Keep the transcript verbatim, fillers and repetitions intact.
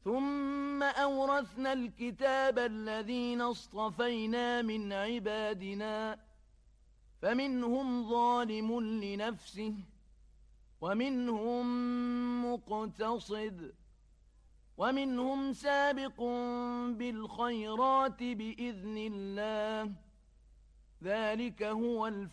ثم أورثنا الكتاب الذين اصطفينا من عبادنا فمنهم ظالم لنفسه ومنهم مقتصد ومنهم سابق بالخيرات بإذن الله ذلك هو الفضل